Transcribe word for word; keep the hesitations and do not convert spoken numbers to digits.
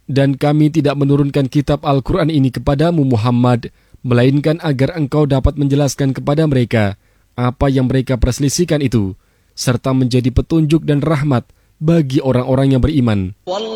Dan kami tidak menurunkan kitab Al-Quran ini kepadamu Muhammad, melainkan agar engkau dapat menjelaskan kepada mereka apa yang mereka perselisihkan itu, serta menjadi petunjuk dan rahmat bagi orang-orang yang beriman.